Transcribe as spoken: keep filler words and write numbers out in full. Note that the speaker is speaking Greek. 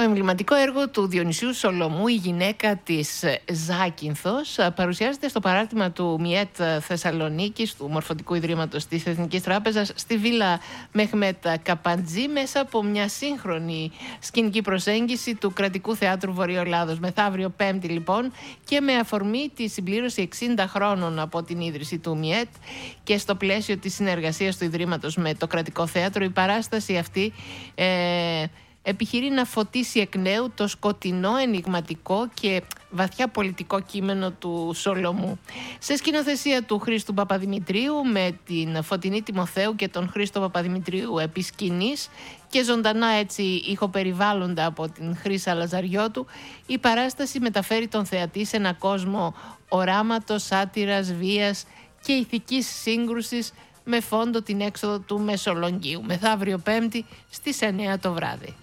Στο εμβληματικό έργο του Διονυσίου Σολομού, η γυναίκα της Ζάκυνθος παρουσιάζεται στο παράρτημα του ΜΙΕΤ Θεσσαλονίκης, του Μορφωτικού Ιδρύματος της Εθνικής Τράπεζας, στη Βίλα Μεχμέτ Καπαντζή, μέσα από μια σύγχρονη σκηνική προσέγγιση του Κρατικού Θεάτρου Βορειοελλάδος. Μεθαύριο Πέμπτη, λοιπόν, και με αφορμή τη συμπλήρωση εξήντα χρόνων από την ίδρυση του ΜΙΕΤ και στο πλαίσιο της συνεργασίας του Ιδρύματος με το Κρατικό Θέατρο, η παράσταση αυτή ε, επιχειρεί να φωτίσει εκ νέου το σκοτεινό, ενιγματικό και βαθιά πολιτικό κείμενο του Σολομού. Σε σκηνοθεσία του Χρήστου Παπαδημητρίου, με την Φωτεινή Τιμοθέου και τον Χρήστο Παπαδημητρίου επί σκηνής και ζωντανά έτσι ηχοπεριβάλλοντα από την Χρύσα Λαζαριώτου, η παράσταση μεταφέρει τον θεατή σε ένα κόσμο οράματος, σάτυρας, βίας και ηθικής σύγκρουσης, με φόντο την έξοδο του Μεσολογγίου. Μεθαύριο Πέμπτη στις εννιά το βράδυ.